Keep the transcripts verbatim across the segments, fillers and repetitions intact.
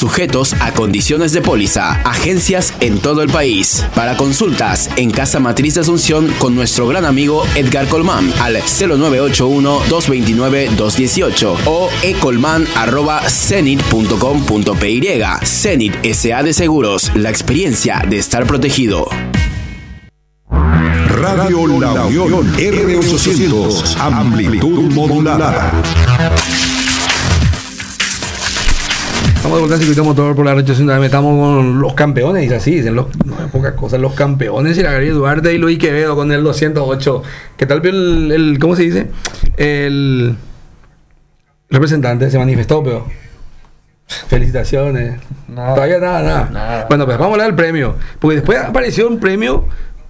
sujetos a condiciones de póliza. Agencias en todo el país. Para consultas en Casa Matriz de Asunción con nuestro gran amigo Edgar Colmán al cero nueve ocho uno, dos dos nueve, dos uno ocho o ecolman arroba cenit punto com punto p y. Cenit S A de Seguros, la experiencia de estar protegido. Radio La Unión R ochocientos, amplitud modulada. Estamos de vuelta en Circuito Motor por la R ochocientos. Estamos con los campeones, y así dicen, los, no es pocas cosas, los campeones, y la Gary Duarte y Luis Quevedo con el doscientos ocho. ¿Qué tal el, el cómo se dice? El representante se manifestó, pero felicitaciones. Nada. Todavía nada, nada, nada. Bueno, pues vamos a hablar del premio, porque después apareció un premio.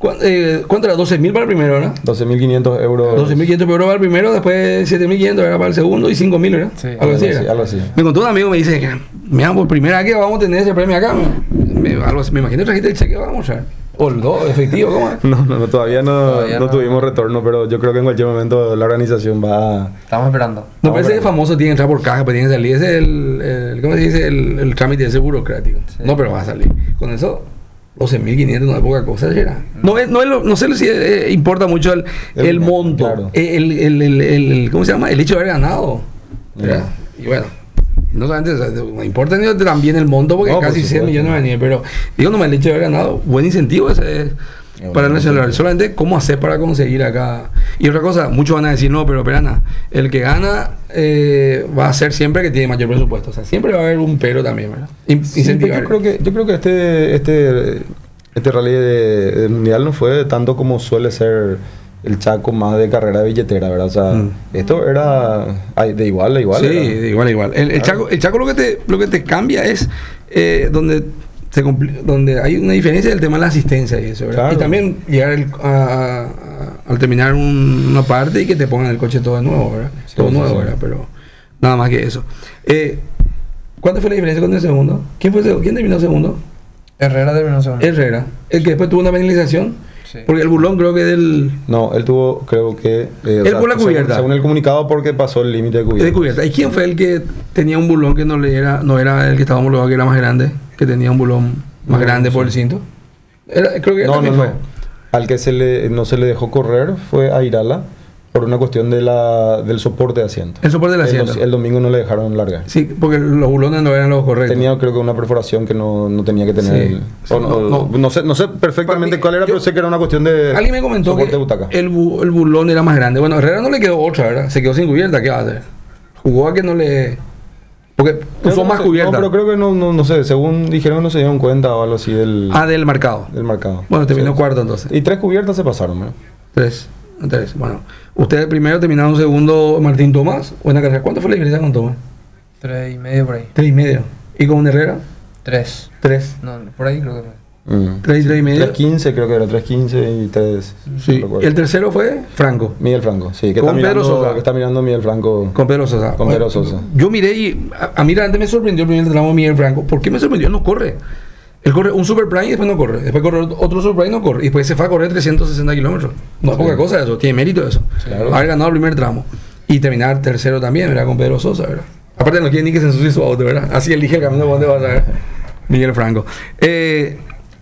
Eh, ¿Cuánto era? doce mil para el primero, ¿no? doce mil quinientos euros. doce mil quinientos euros para el primero, después siete mil quinientos era para el segundo y cinco mil, ¿verdad? Sí, algo así, algo, algo así. Me contó un amigo, me dice que, mira, por primera vez que vamos a tener ese premio acá, me, algo así, me imagino que trajiste el cheque, vamos a ver. O el dos, efectivo, ¿cómo es? No, no, no, todavía no, Todavía no no. tuvimos retorno, pero yo creo que en cualquier momento la organización va a... Estamos esperando. No parece que famoso tiene que entrar por caja, pero tiene que salir. Ese es el, el ¿cómo se dice? El, el trámite ese burocrático. Sí. No, pero va a salir. Con eso, doce mil quinientos no es poca cosa, ¿será? No, es, no, es lo- no sé si eh, importa mucho el, el, El- monto, claro. el, el, el, el, el- ¿cómo se llama? El hecho de haber ganado. ¿Verdad? Mm. Y bueno, no solamente, o sea, me importa ni también el monto, porque No, por casi cien supuesto. millones venía, pero digo, nomás el hecho de haber ganado, buen incentivo ese es. Para el nacional, solamente cómo hacer para conseguir acá. Y otra cosa, muchos van a decir, no, pero Perana, el que gana eh, va a ser siempre que tiene mayor presupuesto. O sea, siempre va a haber un pero también, ¿verdad? In- Sí, pero incentivar. yo creo que yo creo que este este este rally de, de mundial no fue tanto como suele ser el Chaco, más de carrera de billetera, ¿verdad? O sea, Mm. esto era ay, de igual a igual. Sí, era. de igual a igual. El, el Claro. Chaco, el Chaco lo que te, lo que te cambia es eh, donde se compli- donde hay una diferencia del tema de la asistencia y eso, ¿verdad? Claro. Y también llegar el- a, a- a- al terminar un- una parte y que te pongan el coche todo de nuevo, ¿verdad? Sí, todo sí, nuevo, sí. ¿verdad? Pero nada más que eso. Eh, ¿Cuánto fue la diferencia con el segundo? ¿Quién fue el segundo? ¿Quién terminó segundo? Herrera terminó segundo. Herrera. El que después tuvo una penalización. Sí. Porque el burlón creo que del No, él tuvo, creo que... eh, o Él por la según- cubierta. Según el comunicado, porque pasó el límite de cubierta. de cubierta. ¿Y quién fue el que tenía un burlón que no le era, no era el que estaba homologado, que era más grande, que tenía un burlón más No, grande no por sé. el cinto? Era- creo que No, no, también no. fue. Al que se le, no se le dejó correr fue a Irala por una cuestión de la, del soporte de asiento. El soporte del asiento. El, el domingo no le dejaron largar. Sí, porque los burlones no eran los correctos. Tenía, creo que, una perforación que no, no tenía que tener. Sí. el- Sí, o no, no, no. no sé, no sé perfectamente Para mí, cuál era, yo- pero sé que era una cuestión de. Alguien me comentó soporte que de butaca. el, bu- el burlón era más grande. Bueno, a Herrera no le quedó otra, ¿verdad? Se quedó sin cubierta, ¿qué va a hacer? Jugó a que no le... Porque Creo usó que más no sé- cubierta. No, pero creo que no, no, no sé. Según dijeron, no se dieron cuenta o algo así del, Ah, del marcado. del marcado. Bueno, terminó Sí. cuarto entonces. Y tres cubiertas se pasaron, ¿no? Tres. Tres. Bueno, ustedes primero terminaron segundo Martín Tomás. Buena carrera. ¿Cuánto fue la diferencia con Tomás? Tres y medio por ahí. Tres y medio. ¿Y con Herrera? Tres. Tres. No, por ahí creo que fue. Mm. Tres y tres y medio. tres quince creo que era, tres quince y tres. Sí. no recuerdo. El tercero fue Franco. Miguel Franco, sí, que Con está, Pedro mirando, Sosa. que está mirando Miguel Franco. Con Pedro Sosa. Con Pedro Sosa. Yo miré y a, a mí realmente me sorprendió el primer tramo de Miguel Franco. ¿Por qué me sorprendió? Él no corre. Él corre un Super Prime y después no corre. Después corre otro Super Prime y no corre. Y después se fue a correr trescientos sesenta kilómetros. No es Sí. poca cosa eso. Tiene mérito eso. Claro. Haber ganado el primer tramo. Y terminar tercero también, ¿verdad? Con Pedro Sosa, ¿verdad? Aparte no quiere ni que se ensucie su auto, ¿verdad? Así elige el camino por donde va a ver. Miguel Franco. Eh,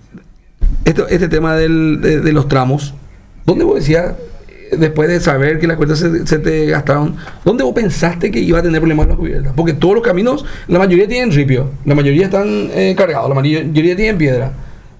esto, este tema del, de, de los tramos, ¿dónde vos decías, eh, después de saber que las cuerdas se, se te gastaron, dónde vos pensaste que iba a tener problemas con las cubiertas? Porque todos los caminos, la mayoría tienen ripio, la mayoría están eh, cargados, la mayoría tienen piedra.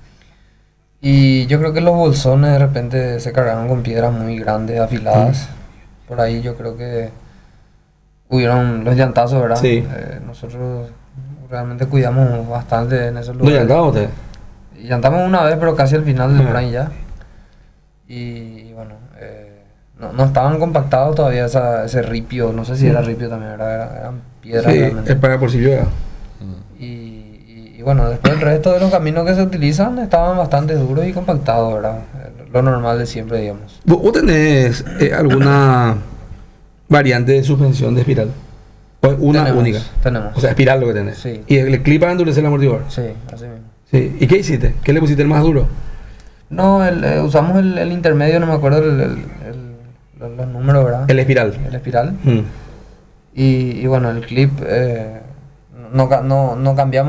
Y yo creo que los bolsones de repente se cargaron con piedras muy grandes, afiladas. Por ahí yo creo que hubieron los llantazos, ¿verdad? Sí. Eh, nosotros realmente cuidamos bastante en esos ¿No lugares. llantaban ustedes? Y llantamos una vez, pero casi al final del Ajá. Prime ya. Y, y bueno, eh, no, no estaban compactados todavía esa, ese ripio. No sé si era ripio también, era, era- eran piedras Sí, realmente. es para por si llueva. Y, y- y bueno, después el resto de los caminos que se utilizan estaban bastante duros y compactados, ¿verdad? Eh, Lo normal de siempre, digamos. ¿Vos, vos tenés eh, alguna variante de suspensión de espiral? ¿O una Tenemos, única? Tenemos. O sea, espiral lo que tenés. Sí. ¿Y el clip para endurecer el amortiguador? Sí, así mismo. Sí. ¿Y qué hiciste? ¿Qué le pusiste el más duro? No, el, eh, usamos el, el intermedio, no me acuerdo el, el- el- los, los números, ¿verdad? El espiral. El espiral. Mm. Y, y bueno, el clip, eh, no, ca- no, no cambiamos.